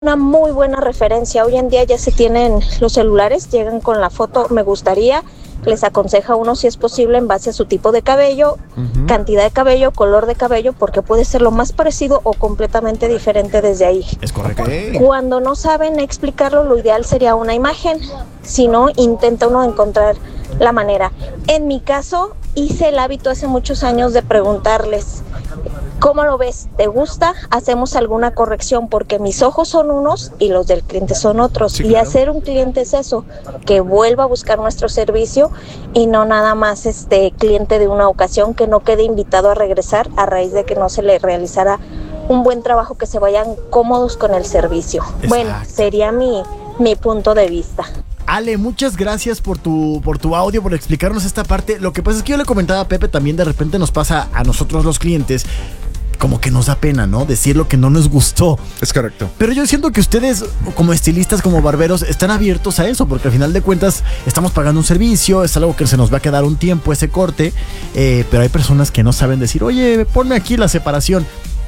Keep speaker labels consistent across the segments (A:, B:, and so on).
A: Una muy buena referencia. Hoy en día ya se tienen los celulares, llegan con la foto, me gustaría, les aconseja uno si es posible en base a su tipo de cabello, cantidad de cabello, color de cabello, porque puede ser lo más parecido o completamente diferente desde ahí.
B: Es correcto.
A: Cuando no saben explicarlo, lo ideal sería una imagen, si no, intenta uno encontrar la manera. En mi caso, hice el hábito hace muchos años de preguntarles, ¿cómo lo ves? ¿Te gusta? ¿Hacemos alguna corrección? Porque mis ojos son unos y los del cliente son otros. Sí, y claro. Hacer un cliente es eso, que vuelva a buscar nuestro servicio y no nada más cliente de una ocasión, que no quede invitado a regresar a raíz de que no se le realizara un buen trabajo, que se vayan cómodos con el servicio. Exacto. Bueno, sería mi punto de vista.
B: Ale, muchas gracias por tu audio, por explicarnos esta parte. Lo que pasa es que yo le comentaba a Pepe, también de repente nos pasa a nosotros los clientes, como que nos da pena, ¿no? Decir lo que no nos gustó.
C: Es correcto.
B: Pero yo siento que ustedes, como estilistas, como barberos, están abiertos a eso, porque al final de cuentas estamos pagando un servicio, es algo que se nos va a quedar un tiempo ese corte, pero hay personas que no saben decir, oye, ponme aquí la separación.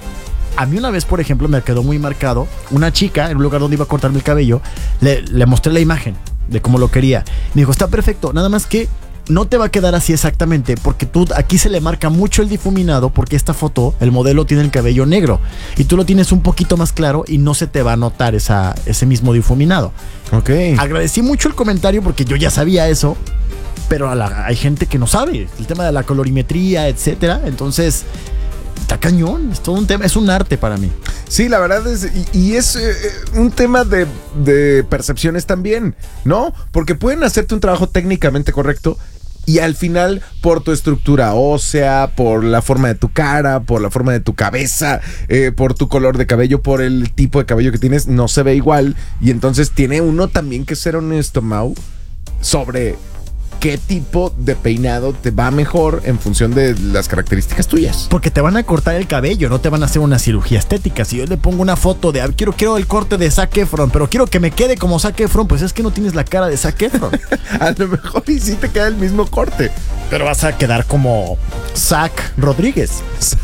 B: A mí una vez, por ejemplo, me quedó muy marcado una chica en un lugar donde iba a cortarme el cabello, le mostré la imagen de cómo lo quería. Me dijo, está perfecto, nada más que no te va a quedar así exactamente, porque tú aquí se le marca mucho el difuminado, porque esta foto, el modelo tiene el cabello negro y tú lo tienes un poquito más claro y no se te va a notar ese mismo difuminado.
C: Ok.
B: Agradecí mucho el comentario porque yo ya sabía eso, pero hay gente que no sabe el tema de la colorimetría, etcétera. Entonces está cañón, es todo un tema, es un arte para mí.
C: Sí, la verdad es, y es un tema de percepciones también, ¿no? Porque pueden hacerte un trabajo técnicamente correcto y al final, por tu estructura ósea, por la forma de tu cara, por la forma de tu cabeza, por tu color de cabello, por el tipo de cabello que tienes, no se ve igual. Y entonces tiene uno también que ser honesto, Mau, sobre qué tipo de peinado te va mejor en función de las características tuyas.
B: Porque te van a cortar el cabello, no te van a hacer una cirugía estética. Si yo le pongo una foto de quiero el corte de Zac Efron, pero quiero que me quede como Zac Efron, pues es que no tienes la cara de Zac Efron.
C: A lo mejor y sí te queda el mismo corte,
B: pero vas a quedar como Zac Rodríguez.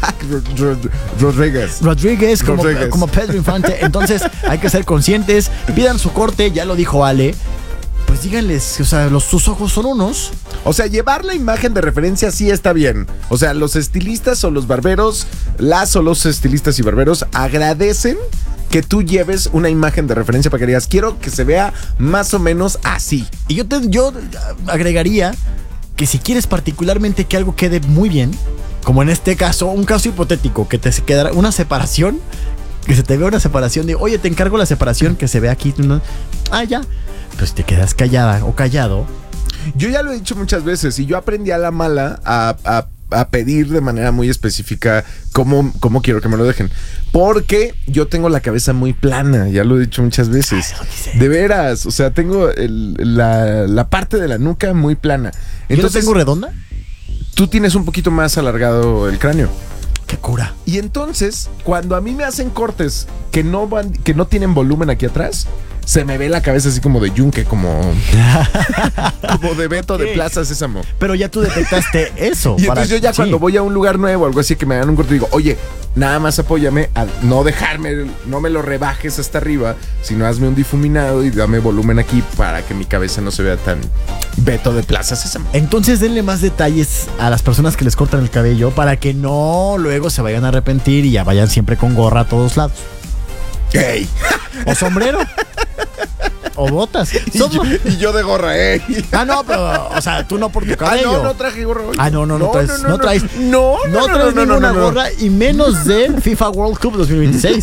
B: Rodríguez, como Pedro Infante. Entonces hay que ser conscientes, pidan su corte, ya lo dijo Ale. Pues díganles, o sea, sus ojos son unos.
C: O sea, llevar la imagen de referencia sí está bien. O sea, los estilistas o los barberos, los estilistas y barberos agradecen que tú lleves una imagen de referencia para que digas, quiero que se vea más o menos así.
B: Y yo agregaría que si quieres particularmente que algo quede muy bien, como en este caso, un caso hipotético, que te quedara una separación, que se te vea una separación de, oye, te encargo la separación, que se vea aquí, ¿no? Ya. Pues te quedas callada o callado.
C: Yo ya lo he dicho muchas veces y yo aprendí a la mala a pedir de manera muy específica cómo quiero que me lo dejen. Porque yo tengo la cabeza muy plana, ya lo he dicho muchas veces. De veras, o sea, tengo la parte de la nuca muy plana.
B: Entonces, ¿yo tengo redonda?
C: Tú tienes un poquito más alargado el cráneo.
B: ¡Qué cura!
C: Y entonces, cuando a mí me hacen cortes que no tienen volumen aquí atrás, se me ve la cabeza así como de yunque, como de Beto de Plaza Sésamo.
B: Pero ya tú detectaste eso.
C: Y entonces yo ya cuando voy a un lugar nuevo o algo así que me hagan un corte, digo, oye, nada más apóyame a no dejarme, no me lo rebajes hasta arriba, sino hazme un difuminado y dame volumen aquí para que mi cabeza no se vea tan Beto de Plaza Sésamo.
B: Entonces denle más detalles a las personas que les cortan el cabello para que no luego se vayan a arrepentir y ya vayan siempre con gorra a todos lados.
C: ¡Ey!
B: O sombrero. O botas.
C: Y yo de gorra,
B: no, pero, o sea, tú no por tu cabello.
C: No traje gorra hoy.
B: No traes ninguna gorra y menos del FIFA World Cup 2026.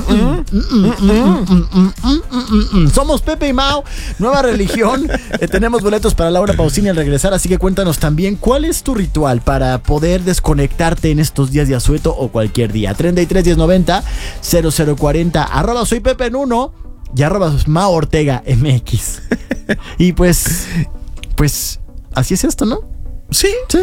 B: Somos Pepe y Mau, nueva religión. Tenemos boletos para Laura Pausini al regresar, así que cuéntanos también cuál es tu ritual para poder desconectarte en estos días de asueto o cualquier día. 33 1090 0040 @soy Pepe en 1 y @Mau Ortega MX. Y pues así es esto, ¿no?
C: Sí.